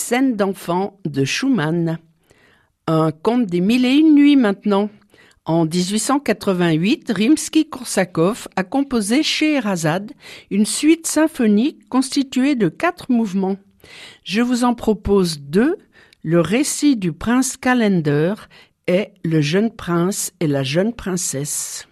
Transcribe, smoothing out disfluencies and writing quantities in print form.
Scène d'enfant de Schumann. Un conte des mille et une nuits maintenant. En 1888, Rimsky-Korsakov a composé Scheherazade, une suite symphonique constituée de 4 mouvements. Je vous en propose 2, le récit du prince Kalender et le jeune prince et la jeune princesse.